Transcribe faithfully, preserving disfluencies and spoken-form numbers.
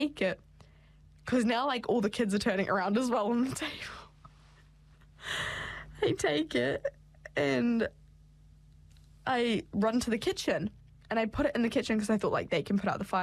take it. Because now, like, all the kids are turning around as well on the table. I take it and I run to the kitchen and I put it in the kitchen because I thought, like, they can put out the fire